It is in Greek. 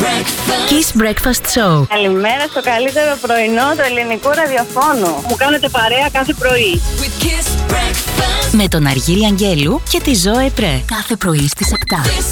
Kiss Breakfast Show. Καλημέρα στο καλύτερο πρωινό του ελληνικού ραδιοφώνου. Μου κάνετε παρέα κάθε πρωί. Με τον Αργύρη Αγγέλου και τη Ζωέ Πρέ. Κάθε πρωί στις 7.